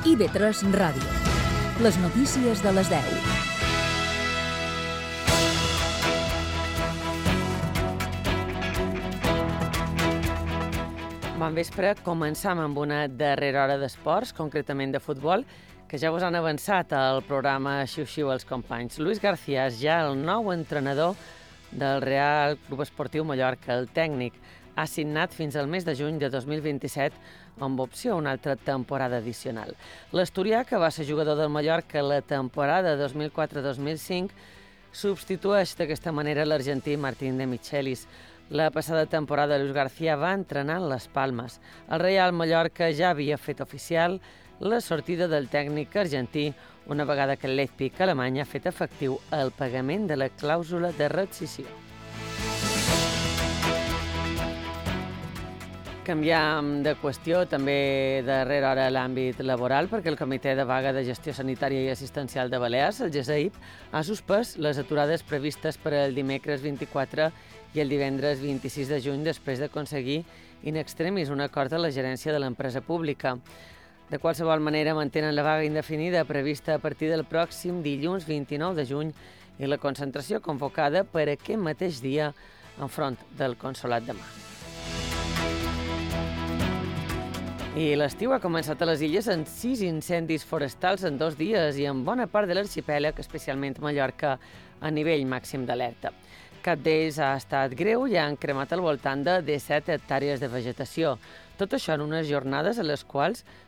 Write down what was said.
IB3 Ràdio. Les notícies de les 10. Bon vespre, començam amb una darrera hora d'esports, concretament de futbol, que ja us han avançat al programa Xiu-Xiu els companys. Luis García és ja el nou entrenador del Real Club Esportiu Mallorca. El tècnic ha signat fins al mes de juny de 2027 amb opció a una altra temporada addicional. L'asturià, que va ser jugador del Mallorca la temporada 2004-2005, substitueix d'aquesta manera l'argentí Martín de Michelis. La passada temporada Luis García va entrenar en Les Palmes. El Real Mallorca ja havia fet oficial la sortida del tècnic argentí una vegada que el Leipzig alemany ha fet efectiu el pagament de la clàusula de rescissió. Canviam de qüestió també darrera hora a l'àmbit laboral, perquè el Comitè de Vaga de Gestió Sanitària i Assistencial de Balears, el GESAIB, ha suspès les aturades previstes per el dimecres 24 i el divendres 26 de juny després d'aconseguir in extremis un acord a la gerència de l'empresa pública. De qualsevol manera, mantenen la vaga indefinida prevista a partir del pròxim dilluns 29 de juny i la concentració convocada per aquest mateix dia enfront del Consolat de Mar. I l'estiu ha començat a les illes amb 6 incendis forestals en 2 dies i en bona part de l'arxipèlag, especialment Mallorca, a nivell màxim d'alerta. Cap d'ells ha estat greu i han cremat al voltant de 17 hectàrees de vegetació. Tot això en unes jornades a les quals